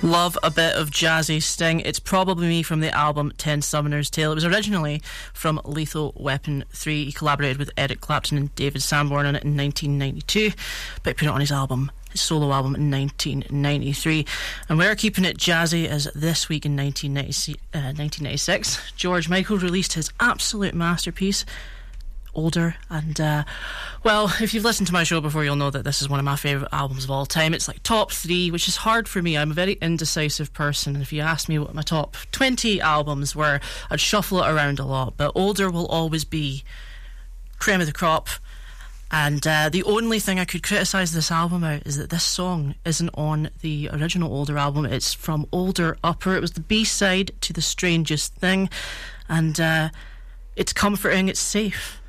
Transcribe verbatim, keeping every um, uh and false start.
Love a bit of jazzy sting. It's Probably Me from the album Ten Summoner's Tale. It was originally from Lethal Weapon three. He collaborated with Eric Clapton and David Sanborn on it in nineteen ninety-two, but he put it on his album, his solo album, in nineteen ninety-three. And we're keeping it jazzy as this week in nineteen ninety-six, George Michael released his absolute masterpiece, Older. And uh, well, if you've listened to my show before, you'll know that this is one of my favourite albums of all time. It's like top three, which is hard for me. I'm a very indecisive person, and if you asked me what my top twenty albums were, I'd shuffle it around a lot, but Older will always be cream of the crop. And uh, the only thing I could criticise this album out is that this song isn't on the original Older album. It's from Older Upper. It was the B-side to The Strangest Thing, and uh, it's comforting, it's safe.